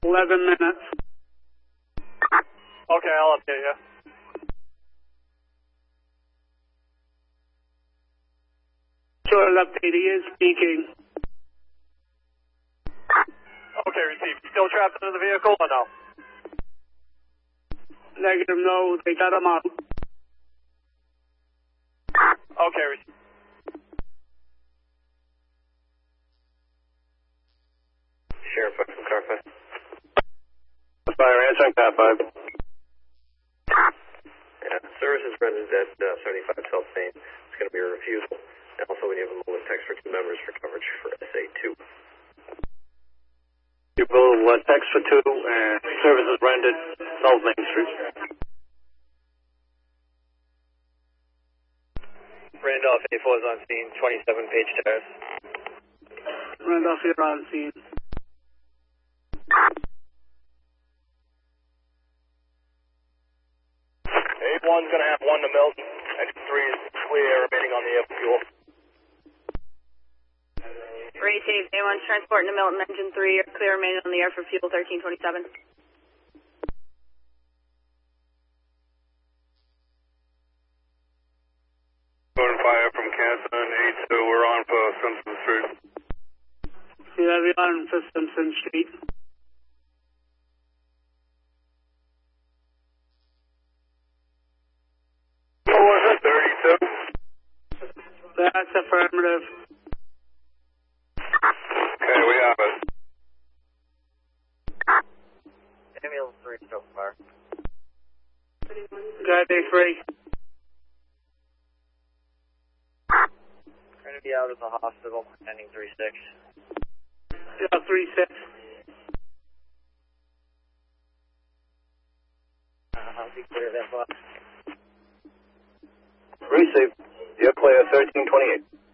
11 minutes. Okay, I'll update you. Short update, he is speaking. Okay, received. Still trapped in the vehicle or no? Negative, no, they got him out. Okay, received. Sheriff from car 5. Fire, answering car 5. Yeah, services rendered at 75 South Main. It's going to be a refusal. And also we need a little text for 2 members for coverage for SA2. You will text for 2 and services rendered South Main Street. Randolph A4 is on scene, 27 Page Terrace. Randolph, you're on scene. A1's going to have 1 to Milton. X3 is clear, remaining on the air fuel. Received. A1's transporting to Milton, engine 3, clear remaining on the air for fuel 1327. Fire from Canton, A2, we're on for Simpson Street. Yeah, we're on for Simpson Street. What was it, 32? That's affirmative. Okay, we have it. Ambulance 3 so far. Got A3. Going to be out of the hospital, ending 36. Yeah, 3-6. I'll be clear that box. Receive. You're clear, 1328.